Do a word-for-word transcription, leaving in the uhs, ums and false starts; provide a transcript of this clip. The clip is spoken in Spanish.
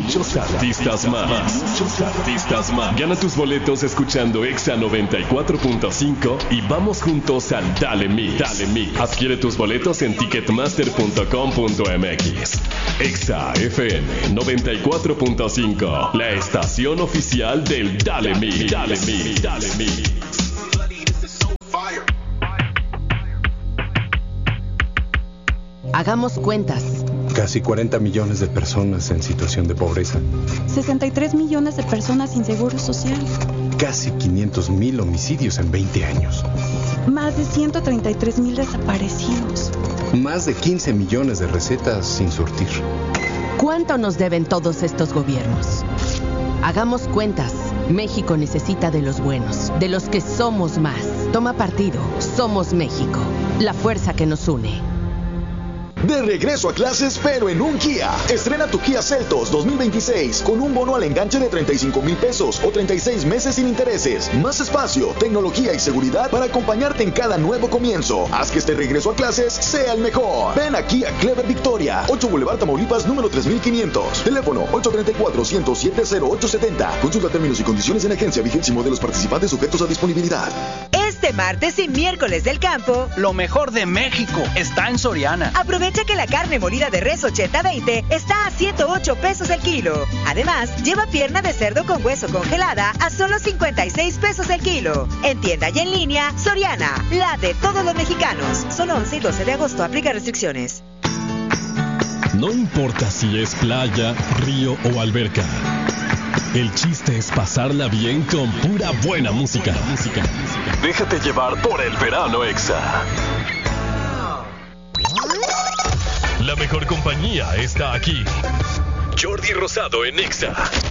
muchos artistas más. Muchos artistas más. Gana tus boletos escuchando Exa noventa y cuatro punto cinco y vamos juntos al Dale Mix. Dale Mix. Adquiere tus boletos en ticketmaster punto com punto m x. Exa F M noventa y cuatro punto cinco, la estación oficial del Dale Mix. Dale Mix. Dale Mix. Hagamos cuentas. Casi cuarenta millones de personas en situación de pobreza. sesenta y tres millones de personas sin seguro social. Casi quinientos mil homicidios en veinte años. Más de ciento treinta y tres mil desaparecidos. Más de quince millones de recetas sin surtir. ¿Cuánto nos deben todos estos gobiernos? Hagamos cuentas. México necesita de los buenos, de los que somos más. Toma partido. Somos México. La fuerza que nos une. De regreso a clases, pero en un Kia. Estrena tu Kia Seltos dos mil veintiséis con un bono al enganche de treinta y cinco mil pesos o treinta y seis meses sin intereses. Más espacio, tecnología y seguridad para acompañarte en cada nuevo comienzo. Haz que este regreso a clases sea el mejor. Ven aquí a Clever Victoria, ocho Boulevard Tamaulipas, número tres mil quinientos. Teléfono ocho tres cuatro, uno cero siete, cero ocho siete cero. Consulta términos y condiciones en agencia, vigencia y modelos participantes sujetos a disponibilidad. Este martes y miércoles del campo, lo mejor de México está en Soriana. Aprovecha que la carne molida de res ochenta veinte está a ciento ocho pesos el kilo. Además, lleva pierna de cerdo con hueso congelada a solo cincuenta y seis pesos el kilo. En tienda y en línea, Soriana, la de todos los mexicanos. Solo once y doce de agosto, aplica restricciones. No importa si es playa, río o alberca. El chiste es pasarla bien con pura buena música. música. Déjate llevar por el verano Exa. La mejor compañía está aquí. Jordi Rosado en Exa.